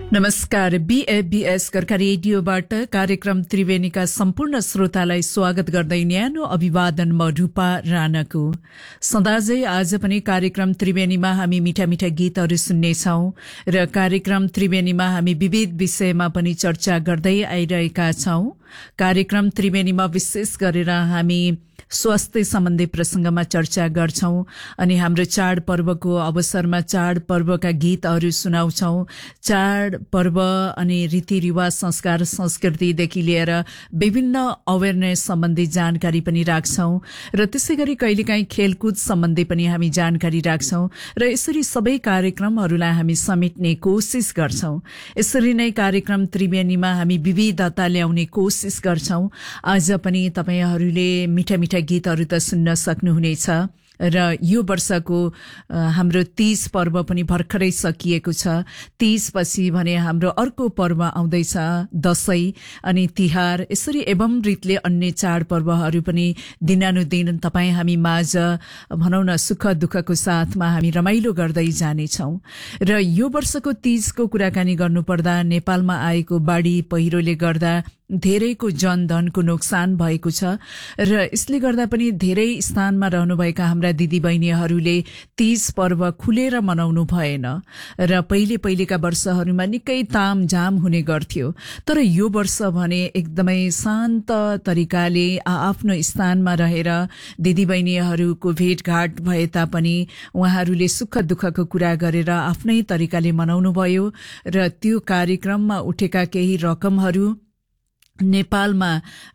नमस्कार। बीएबीएस कर्का रेडियोबाट कार्यक्रम त्रिवेणीका सम्पूर्ण श्रोतालाई स्वागत गर्दै न्यानो अभिवादन म रूपा राणाको। सदाझै आज पनि कार्यक्रम त्रिवेणीमा हामी मिठा मिठा गीतहरू सुन्नेछौं र कार्यक्रम त्रिवेणीमा हामी विविध विषयमा पनि चर्चा गर्दै आइरहेका छौं। कार्यक्रम त्रिवेणीमा विशेष गरेर हामी स्वास्थ्य सम्बन्धी प्रसंगमा चर्चा गर्छौं अनि हाम्रो चाड पर्वको अवसरमा चाड पर्वका गीतहरू सुनाउँछौं। चाड पर्व अनि रीतिरिवाज संस्कार संस्कृतिदेखि लिएर विभिन्न अवेरनेस सम्बन्धी जानकारी पनि राख्छौं र त्यसैगरी कहिलेकाहीँ खेलकुद सम्बन्धी पनि हामी जानकारी राख्छौं र यसरी सबै कार्यक्रमहरूलाई हामी समेट्ने कोसिस गर्छौं। यसरी नै कार्यक्रम त्रिवेणीमा हामी विविधता ल्याउने कोसिस गर्छौं। आज पनि तपाईहरूले मिठा मिठा गीतहरू त सुन्न सक्नुहुनेछ र यो वर्षको हाम्रो तीज पर्व पनि भर्खरै सकिएको छ। तीज पछि भने हाम्रो अर्को पर्व आउँदैछ दशैं अनि तिहार। यसरी एवं रीतले अन्य चाड पर्वहरू पनि दिनानुदिन तपाईं हामी माझ भनौं न सुख दुःखको साथमा हामी रमाइलो गर्दै जानेछौं। र यो वर्षको तीजको कुराकानी गर्नुपर्दा नेपालमा आएको बाढी पहिरोले गर्दा धेरैको जनधनको नोक्सान भएको छ र यसले गर्दा पनि धेरै स्थानमा रहनुभएका हाम्रा दिदीबहिनीहरूले तीज पर्व खुलेर मनाउनु भएन र पहिलेका वर्षहरूमा निकै तामझाम हुने गर्थ्यो। तर यो वर्ष भने एकदमै शान्त तरिकाले आफ्नो स्थानमा रहेर दिदीबहिनीहरूको भेटघाट भए तापनि उहाँहरूले सुख दुःखको कुरा गरेर आफ्नै तरिकाले मनाउनु भयो र त्यो कार्यक्रममा उठेका केही रकमहरू नेपालमा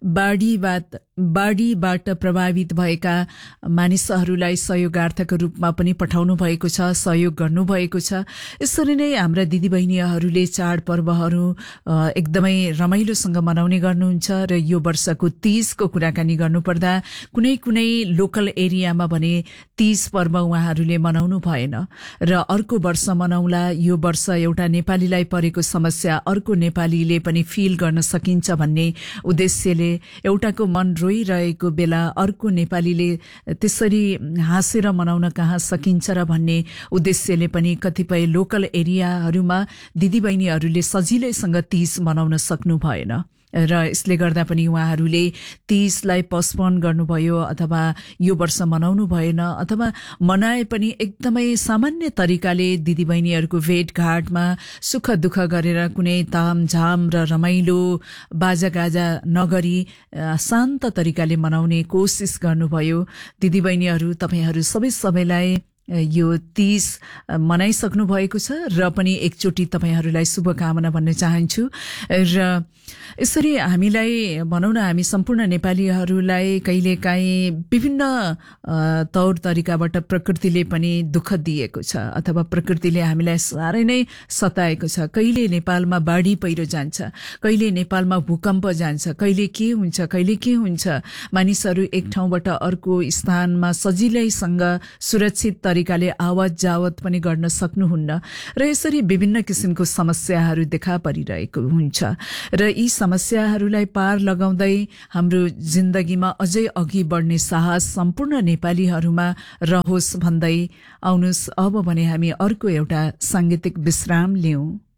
बाढीबाट प्रभावित भएका मानिसहरूलाई सहयोगार्थको रूपमा पनि पठाउनु भएको छ, सहयोग गर्नुभएको छ। यसरी नै हाम्रा दिदीबहिनीहरूले चाड पर्वहरू एकदमै रमाइलोसँग मनाउने गर्नुहुन्छ र यो वर्षको तीजको कुराकानी गर्नुपर्दा कुनै लोकल एरियामा भने तीज पर्व उहाँहरूले मनाउनु भएन र अर्को वर्ष मनाउला। यो वर्ष एउटा नेपालीलाई परेको समस्या अर्को नेपालीले पनि फिल गर्न सकिन्छ भन्ने उद्देश्यले एउटाको मन रोइरहेको बेला अर्को नेपालीले त्यसरी हाँसेर मनाउन कहाँ सकिन्छ र भन्ने उद्देश्यले पनि कतिपय लोकल एरियाहरूमा दिदीबहिनीहरूले सजिलैसँग तीज मनाउन सक्नु भएन र यसले गर्दा पनि उहाँहरूले तीजलाई पोस्टपोन गर्नुभयो अथवा यो वर्ष मनाउनु भएन अथवा मनाए पनि एकदमै सामान्य तरिकाले दिदीबहिनीहरूको भेटघाटमा सुख दुःख गरेर कुनै तामझाम र रमाइलो बाजागाजा नगरी शान्त तरिकाले मनाउने कोसिस गर्नुभयो। दिदीबहिनीहरू तपाईहरू सबैलाई यो तीज मनाइसक्नु भएको छ र पनि एकचोटि तपाईहरूलाई शुभकामना भन्न चाहन्छु। र यसरी हामीलाई भनौं न हामी सम्पूर्ण नेपालीहरूलाई कहिलेकाहीँ विभिन्न तौर तरिकाबाट प्रकृतिले पनि दुःख दिएको छ अथवा प्रकृतिले हामीलाई साह्रै नै सताएको छ। कहिले नेपालमा बाढी पहिरो जान्छ, कहिले नेपालमा भूकम्प जान्छ, कहिले के हुन्छ। मानिसहरू एक ठाउँबाट अर्को स्थानमा सजिलैसँग सुरक्षित तरिकाले आवत जावत पनि गर्न सक्नुहुन्न र यसरी विभिन्न किसिमको समस्याहरू देखा परिरहेको हुन्छ र यी समस्याहरूलाई पार लगाउँदै हाम्रो जिन्दगीमा अझै अघि बढ्ने साहस सम्पूर्ण नेपालीहरूमा रहोस् भन्दै आउनुस् अब भने हामी अर्को एउटा सांगीतिक विश्राम लियौं।